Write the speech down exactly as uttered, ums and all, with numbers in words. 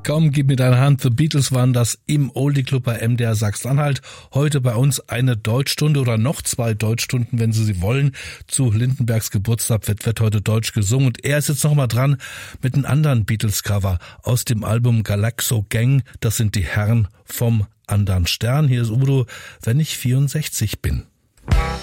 Komm, gib mir deine Hand. The Beatles waren das im Oldie Club bei M D R Sachsen-Anhalt. Heute bei uns eine Deutschstunde oder noch zwei Deutschstunden, wenn Sie sie wollen. Zu Lindenbergs Geburtstag wird, wird heute Deutsch gesungen. Und er ist jetzt noch mal dran mit einem anderen Beatles-Cover aus dem Album Galaxo Gang. Das sind die Herren vom anderen Stern. Hier ist Udo, wenn ich vierundsechzig bin.